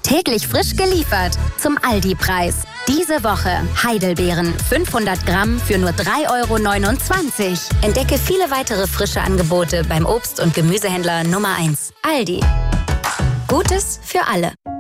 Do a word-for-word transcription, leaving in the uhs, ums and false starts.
Täglich frisch geliefert zum Aldi-Preis. Diese Woche Heidelbeeren fünfhundert Gramm für nur drei Euro neunundzwanzig. Entdecke viele weitere frische Angebote beim Obst- und Gemüsehändler Nummer eins. Aldi. Gutes für alle.